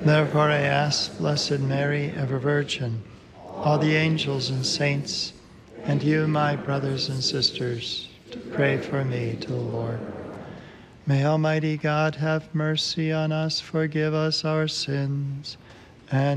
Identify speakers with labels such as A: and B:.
A: Therefore I ask, Blessed Mary, ever Virgin, all the angels and saints, and you, my brothers and sisters, to pray for me to the Lord. May Almighty God have mercy on us, forgive us our sins, and